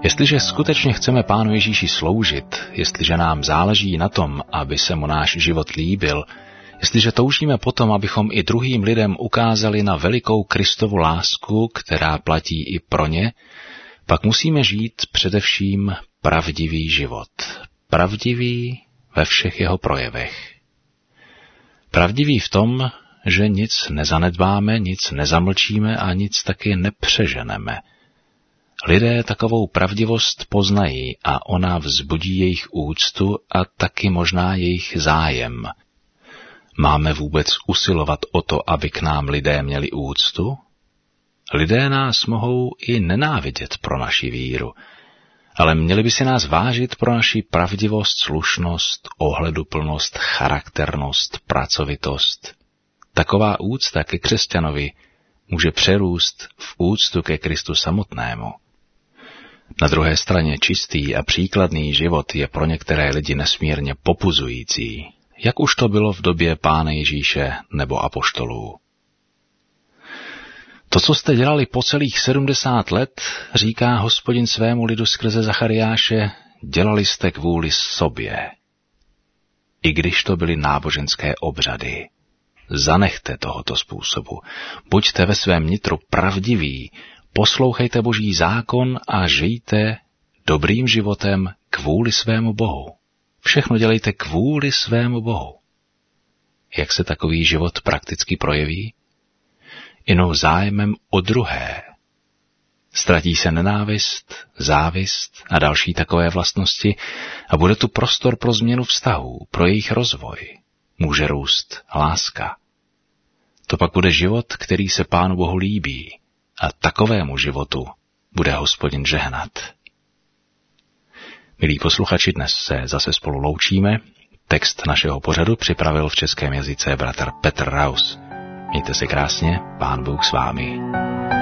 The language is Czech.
Jestliže skutečně chceme Pánu Ježíši sloužit, jestliže nám záleží na tom, aby se mu náš život líbil, jestliže toužíme potom, abychom i druhým lidem ukázali na velikou Kristovu lásku, která platí i pro ně, pak musíme žít především pravdivý život. Pravdivý ve všech jeho projevech. Pravdivý v tom, že nic nezanedbáme, nic nezamlčíme a nic taky nepřeženeme. Lidé takovou pravdivost poznají a ona vzbudí jejich úctu a taky možná jejich zájem. Máme vůbec usilovat o to, aby k nám lidé měli úctu? Lidé nás mohou i nenávidět pro naši víru, ale měli by si nás vážit pro naši pravdivost, slušnost, ohleduplnost, charakternost, pracovitost. Taková úcta ke křesťanovi může přerůst v úctu ke Kristu samotnému. Na druhé straně čistý a příkladný život je pro některé lidi nesmírně popuzující, jak už to bylo v době Pána Ježíše nebo apoštolů. To, co jste dělali po celých 70 let, říká Hospodin svému lidu skrze Zachariáše, dělali jste kvůli sobě. I když to byly náboženské obřady. Zanechte tohoto způsobu. Buďte ve svém nitru pravdiví, poslouchejte Boží zákon a žijte dobrým životem kvůli svému Bohu. Všechno dělejte kvůli svému Bohu. Jak se takový život prakticky projeví? Jinou zájmem o druhé. Ztratí se nenávist, závist a další takové vlastnosti a bude tu prostor pro změnu vztahů, pro jejich rozvoj. Může růst láska. To pak bude život, který se Pánu Bohu líbí a takovému životu bude Hospodin žehnat. Milí posluchači, dnes se zase spolu loučíme. Text našeho pořadu připravil v českém jazyce bratr Petr Raus. Mějte se krásně, Pán Bůh s vámi.